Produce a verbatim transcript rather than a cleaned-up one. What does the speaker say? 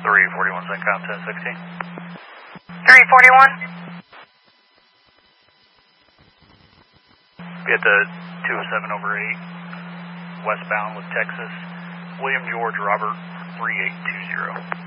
three forty-one, CENTCOM ten sixteen. three forty-one. Be at the two oh seven over eight, westbound with Texas. William George Robert three eight two zero.